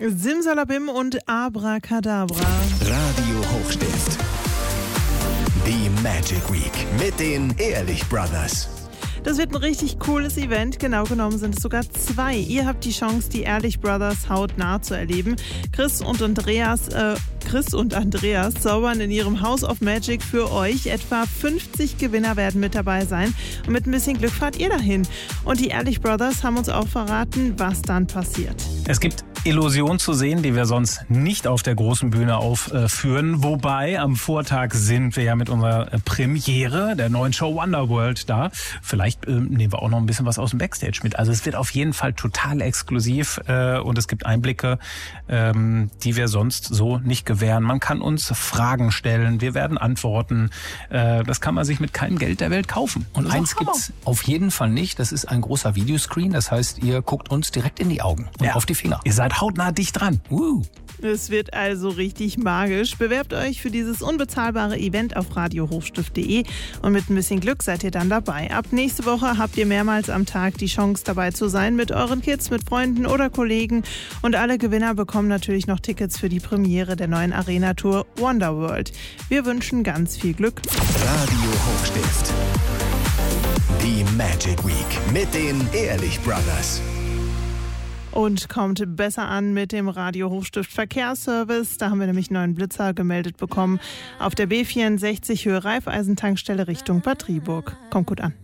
Simsalabim und Abracadabra. Radio Hochstift. Die Magic Week mit den Ehrlich Brothers. Das wird ein richtig cooles Event. Genau genommen sind es sogar 2. Ihr habt die Chance, die Ehrlich Brothers hautnah zu erleben. Chris und Andreas zaubern in ihrem House of Magic für euch. Etwa 50 Gewinner werden mit dabei sein. Und mit ein bisschen Glück fahrt ihr dahin. Und die Ehrlich Brothers haben uns auch verraten, was dann passiert. Es gibt Illusionen zu sehen, die wir sonst nicht auf der großen Bühne aufführen. Wobei am Vortag sind wir ja mit unserer Premiere der neuen Show Wonderworld da. Vielleicht nehmen wir auch noch ein bisschen was aus dem Backstage mit. Also es wird auf jeden Fall total exklusiv und es gibt Einblicke, die wir sonst so nicht gewähren. Man kann uns Fragen stellen, wir werden antworten. Das kann man sich mit keinem Geld der Welt kaufen. Und eins gibt's auf jeden Fall nicht. Das ist ein großer Videoscreen. Das heißt, ihr guckt uns direkt in die Augen und auf die Finger. Ihr seid hautnah dicht dran. Es wird also richtig magisch. Bewerbt euch für dieses unbezahlbare Event auf radiohochstift.de und mit ein bisschen Glück seid ihr dann dabei. Ab nächste Woche habt ihr mehrmals am Tag die Chance dabei zu sein mit euren Kids, mit Freunden oder Kollegen. Und alle Gewinner bekommen natürlich noch Tickets für die Premiere der neuen Arena-Tour Wonderworld. Wir wünschen ganz viel Glück. Radio Hochstift. Die Magic Week mit den Ehrlich Brothers. Und kommt besser an mit dem Radio Hochstift Verkehrsservice. Da haben wir nämlich einen neuen Blitzer gemeldet bekommen auf der B64 Höhe Raiffeisentankstelle Richtung Bad Driburg. Kommt gut an.